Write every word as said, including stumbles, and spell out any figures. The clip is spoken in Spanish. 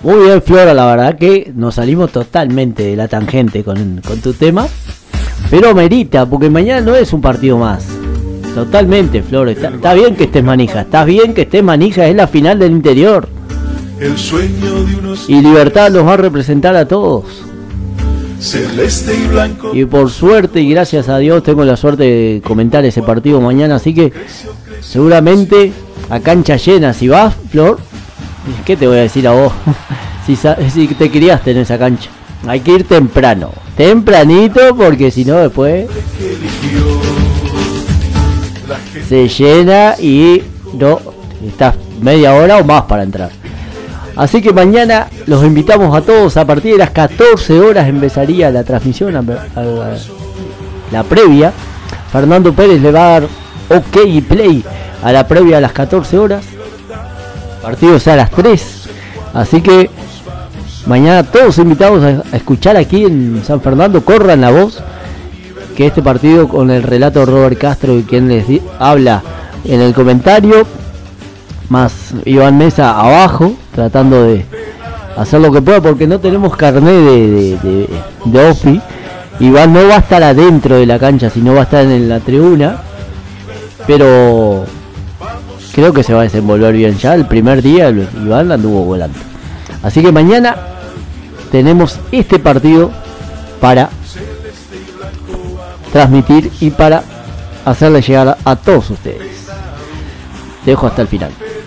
Muy bien, Flora, la verdad que nos salimos totalmente de la tangente con, con tu tema, pero merita, porque mañana no es un partido más. Totalmente, Flor, está, está bien que estés manija, está bien que estés manija, es la final del interior. El sueño de unos y Libertad los va a representar a todos. Celeste y blanco. Y por suerte y gracias a Dios tengo la suerte de comentar ese partido mañana, así que seguramente a cancha llena. Si vas, Flor, ¿qué te voy a decir a vos? si, si te criaste en esa cancha, hay que ir temprano, tempranito, porque si no después se llena y no estás media hora o más para entrar. Así que mañana los invitamos a todos. A partir de las catorce horas empezaría la transmisión, a, a, a, la previa. Fernando Pérez le va a dar ok y play a la previa a las catorce horas. Partido es a las tres. Así que mañana todos invitados a, a escuchar aquí en San Fernando. Corran la voz, que este partido, con el relato de Robert Castro y quien les di, habla en el comentario, más Iván Mesa abajo, tratando de hacer lo que pueda, porque no tenemos carnet de, de, de, de Ofi. Iván no va a estar adentro de la cancha, sino va a estar en la tribuna, pero creo que se va a desenvolver bien. Ya el primer día Iván anduvo volando. Así que mañana tenemos este partido para transmitir y para hacerle llegar a, a todos ustedes. Te dejo hasta el final.